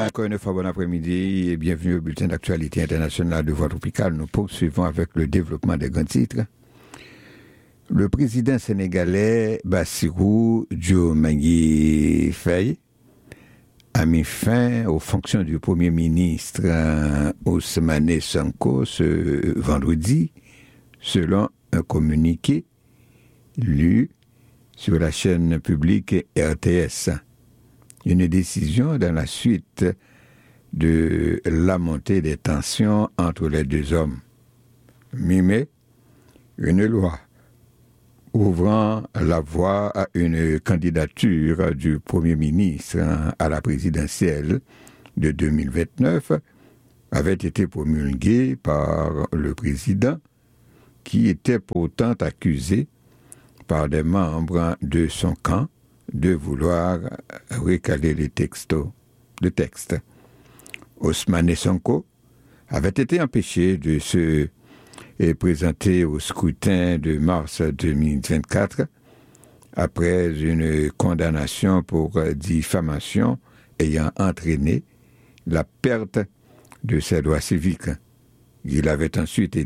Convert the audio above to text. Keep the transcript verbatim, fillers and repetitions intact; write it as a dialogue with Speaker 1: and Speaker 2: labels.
Speaker 1: Encore une fois, bon après-midi et bienvenue au bulletin d'actualité internationale de Voix Tropicale. Nous poursuivons avec le développement des grands titres. Le président sénégalais Bassirou Diomaye Faye a mis fin aux fonctions du Premier ministre Ousmane Sonko ce vendredi, selon un communiqué lu sur la chaîne publique R T S. Une décision dans la suite de la montée des tensions entre les deux hommes. Mi-mai, une loi ouvrant la voie à une candidature du Premier ministre à la présidentielle de deux mille vingt-neuf avait été promulguée par le président, qui était pourtant accusé par des membres de son camp de vouloir recaler les textos, le texte. Ousmane Sonko avait été empêché de se présenter au scrutin de mars deux mille vingt-quatre après une condamnation pour diffamation ayant entraîné la perte de ses droits civiques. Il avait ensuite été